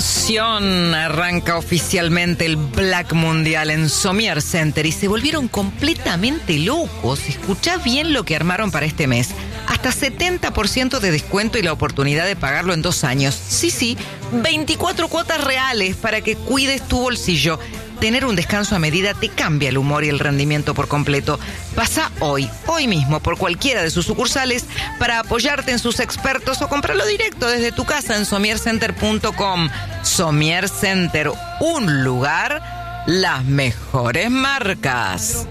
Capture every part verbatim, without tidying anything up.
Atención, arranca oficialmente el Black Mundial en Somier Center y se volvieron completamente locos. Escuchá bien lo que armaron para este mes. Hasta setenta por ciento de descuento y la oportunidad de pagarlo en dos años. Sí, sí, veinticuatro cuotas reales para que cuides tu bolsillo. Tener un descanso a medida te cambia el humor y el rendimiento por completo. Pasa hoy, hoy mismo, por cualquiera de sus sucursales para apoyarte en sus expertos o comprarlo directo desde tu casa en somier center punto com. Somier Center, un lugar, las mejores marcas.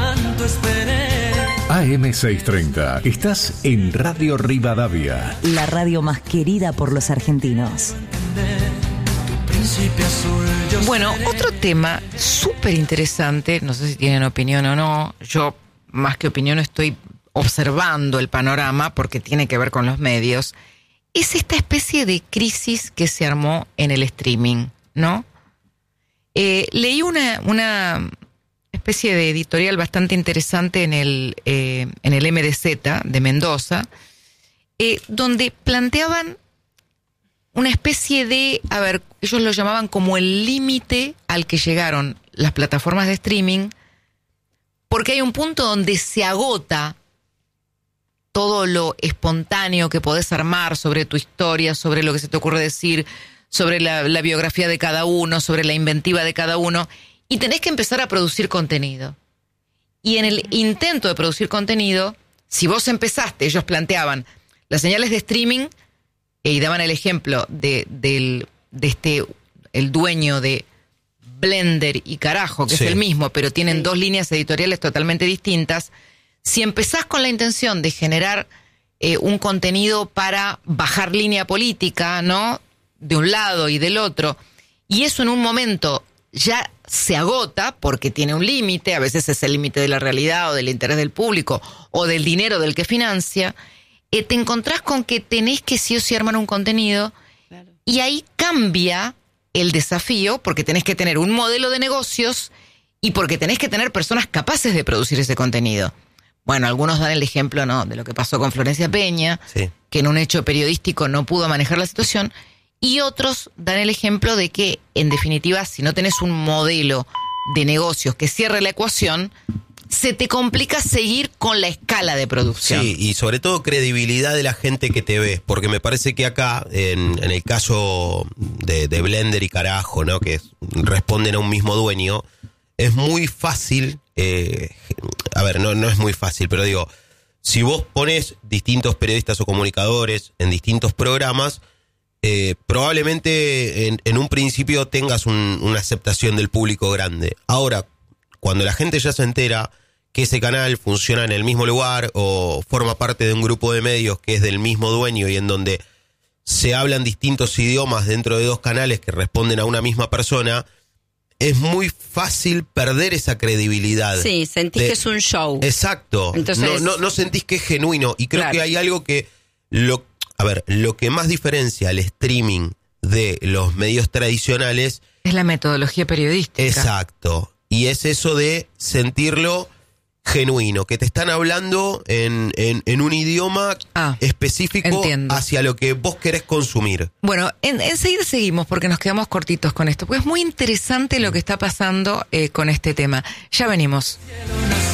A M seiscientos treinta, estás en Radio Rivadavia. La radio más querida por los argentinos. Bueno, otro tema súper interesante, no sé si tienen opinión o no, yo más que opinión estoy observando el panorama porque tiene que ver con los medios, es esta especie de crisis que se armó en el streaming, ¿no? Eh, leí una, una especie de editorial bastante interesante en el, eh, en el M D Z de Mendoza, eh, donde planteaban una especie de, a ver, ellos lo llamaban como el límite al que llegaron las plataformas de streaming, porque hay un punto donde se agota todo lo espontáneo que podés armar sobre tu historia, sobre lo que se te ocurre decir, sobre la, la biografía de cada uno, sobre la inventiva de cada uno, y tenés que empezar a producir contenido. Y en el intento de producir contenido, si vos empezaste, ellos planteaban las señales de streaming, y daban el ejemplo de, del, de este, el dueño de Blender y Carajo, que sí. Es el mismo, pero tienen sí. dos líneas editoriales totalmente distintas. Si empezás con la intención de generar eh, un contenido para bajar línea política, ¿no? De un lado y del otro, y eso en un momento ya se agota porque tiene un límite, a veces es el límite de la realidad o del interés del público o del dinero del que financia, Eh, te encontrás con que tenés que sí o sí armar un contenido, claro. Y ahí cambia el desafío porque tenés que tener un modelo de negocios y porque tenés que tener personas capaces de producir ese contenido. Bueno, algunos dan el ejemplo, ¿no?, de lo que pasó con Florencia Peña, sí. que en un hecho periodístico no pudo manejar la situación, y otros dan el ejemplo de que, en definitiva, si no tenés un modelo de negocios que cierre la ecuación, se te complica seguir con la escala de producción. Sí, y sobre todo credibilidad de la gente que te ve, porque me parece que acá, en, en el caso de, de Blender y Carajo, ¿no?, que responden a un mismo dueño, es muy fácil, eh, a ver, no, no es muy fácil, pero digo, si vos pones distintos periodistas o comunicadores en distintos programas, eh, probablemente en, en un principio tengas un, una aceptación del público grande. Ahora, cuando la gente ya se entera que ese canal funciona en el mismo lugar o forma parte de un grupo de medios que es del mismo dueño y en donde se hablan distintos idiomas dentro de dos canales que responden a una misma persona, es muy fácil perder esa credibilidad. Sí, sentís de, que es un show. Exacto. Entonces, no, no, no sentís que es genuino. Y creo claro. que hay algo que... lo A ver, lo que más diferencia al streaming de los medios tradicionales... es la metodología periodística. Exacto. Y es eso de sentirlo genuino, que te están hablando en, en, en un idioma ah, específico entiendo. Hacia lo que vos querés consumir. Bueno, en, enseguida seguimos porque nos quedamos cortitos con esto, porque es muy interesante lo que está pasando eh, con este tema. Ya venimos.